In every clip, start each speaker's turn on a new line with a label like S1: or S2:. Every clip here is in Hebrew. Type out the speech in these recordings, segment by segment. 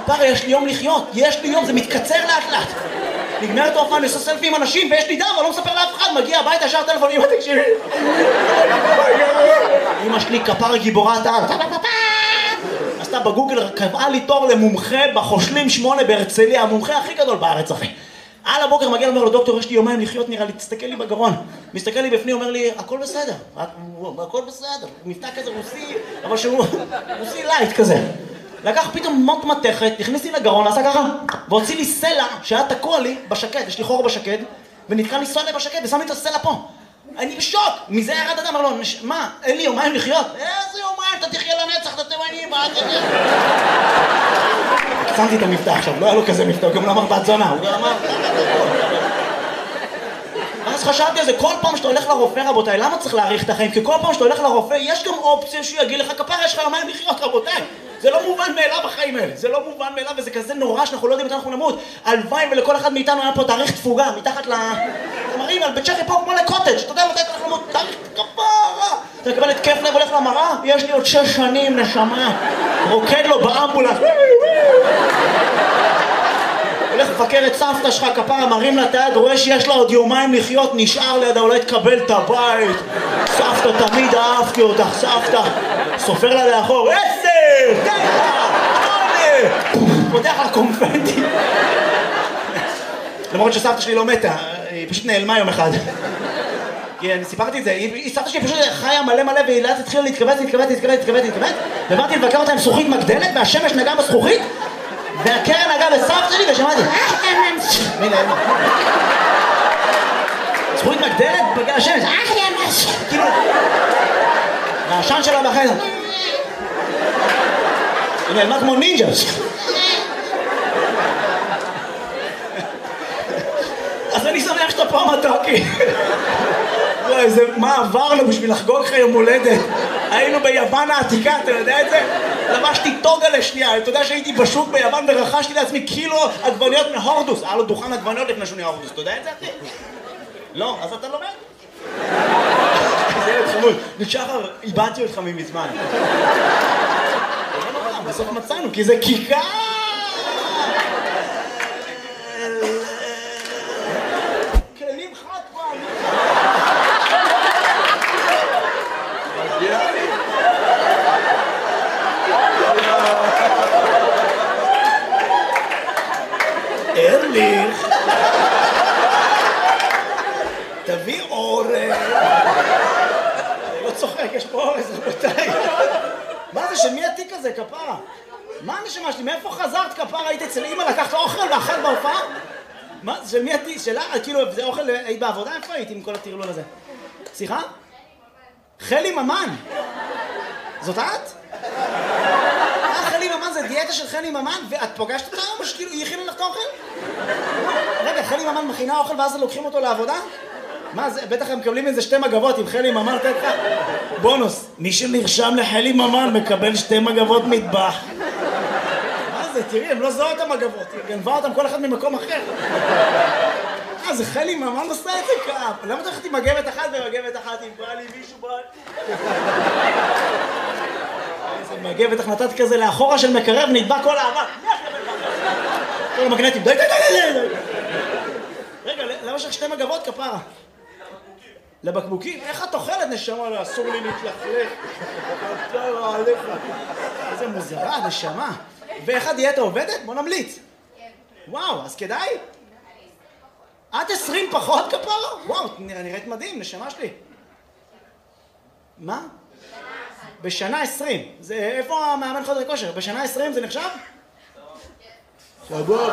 S1: כפרה, יש לי יום לחיות, יש לי יום, זה מתקצר לאט לאט. נגמרת ההופעה, אני עושה סלפי עם אנשים, ויש לי דם, אבל לא מספר לאף אחד, מגיע הביתה, ישר טלפון, אמא תקשיבי. אמא שלי כפרה גיבורת העל. עשתה בגוגל, קבעה לי תור למומחה בחושלים 8 בהרצליה, המומחה הכי גדול בארץ, אחי. על הבוקר מגיע, אומר לו, דוקטור, יש לי יומיים לחיות, נראה לי, תסתכל לי בגרון. מסתכל לי בפנים, אומר לי, הכל בסדר, הכל בסדר. מבטא כזה רוסי, אבל שהוא רוסי לייט כזה. לקח פתאום מוט מתכת, הכניס לי לגרון, עשה ככה, והוציא לי סלע שהיה תקוע לי בשקד, יש לי חור בשקד, ונתקע לי סלע בשקד, ושם לי את הסלע פה. אני בשוק, מזה ירד אדם, אמר לו, מה, אין לי יומיים לחיות? איזה יומיים, אתה תחיה לנצח, אתה תימני, מה אתה תחיה? שמתי את המבטא עכשיו, לא היה לו כזה מבטא, הוא גם לא אמר בת זונה, הוא גם אמר... אז חשבתי על זה, כל פעם שאתה הולך לרופא, רבותיי, למה צריך להאריך את החיים? כי כל פעם שאתה הולך לרופא, יש גם אופציה שהוא יגיד לך, כפרה, יש לך יומיים לחיות, רבותיי. זה לא מובן מאליו בחיים האלה, זה לא מובן מאליו, וזה כזה נורא שאנחנו לא יודעים מתי אנחנו נמות. הלוואי ולכל אחד מאיתנו היה פה תאריך תפוגה, מתחת ל... אתם מראים על בצ'כי פה כמו לקוטג', אתה יודע מתי אנחנו נמות, תאריך כפרה. אתה מקבל התקף לב, הולך למראה, יש לי עוד 6 שנים נשמה. רוקד לו באמבולנס. הולך לבקר את סבתא שלך, כפרה, מרים לה את היד, רואה שיש לה עוד יומיים לחיות, נשאר לידה, אולי תקבל את הבית. סבתא, תמיד אהבתי אותך, סבתא. סופר לה לאחור, 10, 9, 8. פותח לה קונפטי. למרות שסבתא שלי לא מתה, היא פשוט נעלמה יום אחד. כי אני סיפרתי את זה, סבתא שלי פשוט חיה מלא והיא לאט התחילה להתכווץ, ובאתי לבקר אותה עם זכוכית מגדלת, והשמש נגע בזכוכית, והקרן נגע בסבתא שלי, ושמעתי, מי נעלמה? זכוכית מגדלת בגלל השמש, כאילו, והעשן שלה בחדר. היא נעלמה כמו נינג'ה. אז אני שמח שאתה פה מתוקי. וואי, מה עברנו בשביל לחגוג לך יום הולדת? היינו ביוון העתיקה, אתה יודע את זה? לבשתי טוגה לשנייה, אתה יודע שהייתי בשוק ביוון ורכשתי לעצמי קילו עגבניות מהורדוס. היה לו דוכן עגבניות לפני שהוא נהיה הורדוס, אתה יודע את זה, אחי? לא, אז אתה לומד? זה ילד חמוד. נשחר, איבדתי אותך מזמן. בסוף מצאנו, כי זה כיכר! כלים חד פעם! ארליך! תביא אורז! לא צוחק, יש פה אורז, רבותיי! מה זה, שמי התיק הזה, כפרה? מה הנשמה שלי? מאיפה חזרת, כפרה? היית אצל אמא, לקחת אוכל ואכל בהופעה? מה, של מי התיק? שלה? כאילו, זה אוכל, היית בעבודה? איפה הייתי עם כל הטרלול הזה? סליחה? חלי ממן! זאת את? חלי ממן זה דיאטה של חלי ממן, ואת פוגשת אותה או שכאילו היא הכינה לך את האוכל? רגע, חלי ממן מכינה אוכל ואז לוקחים אותו לעבודה? מה זה, בטח הם מקבלים איזה 2 מגבות עם חלי ממן, לתת לך בונוס. מי שנרשם לחלי ממן מקבל 2 מגבות מטבח. מה זה, תראי, הם לא זוהו את המגבות, היא גנבה אותם כל אחד ממקום אחר. זה חלי ממן עושה את זה כאב. למה אתה הולכת עם מגבת אחת ומגבת אחת, אם בא לי מישהו בא... איזה מגבת החלטת כזה לאחורה של מקרב, נדבק כל האבק. כל המגנטים, די. רגע, למה יש לך 2 מגבות, כפרה? לבקבוקים? איך את אוכלת, נשמה? לא, אסור לי להתלכלך. לא, עליך. איזה מוזרה, נשמה. ואיך הדיאטה עובדת? בוא נמליץ. וואו, אז כדאי? עד 20 פחות, כפרה? וואו, נראית מדהים, נשמה שלי. מה? בשנה 20. איפה המאמן חדר כושר? בשנה 20 זה נחשב? סבבה.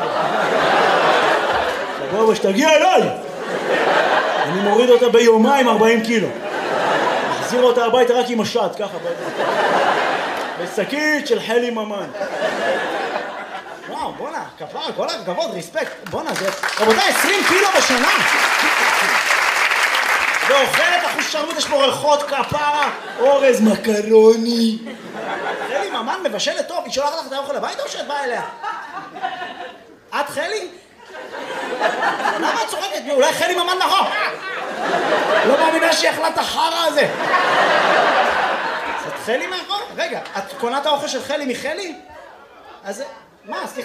S1: סבבה, שתגיע אליי! אני מוריד אותה ביומיים 40 קילו. מחזיר אותה הביתה רק עם השד, ככה. בשקית של חלי ממן. וואו, בונה, כפרה, כל הכבוד, ריספקט. בונה, זה... רבותיי, 20 קילו בשנה! ואוכלת אחושרמוט, יש פה ריחות, כפרה, אורז, מקרוני. חלי ממן מבשלת טוב, היא שולחת לך את האוכל הביתה או שאת באה אליה? את חלי? למה את צוחקת? אולי חלי ממן נכון? לא מאמינה שהיא אכלה את החרא הזה. זאת חלי מאחור? רגע, את קונה את האוכל של חלי מחלי? אז מה, סליחה?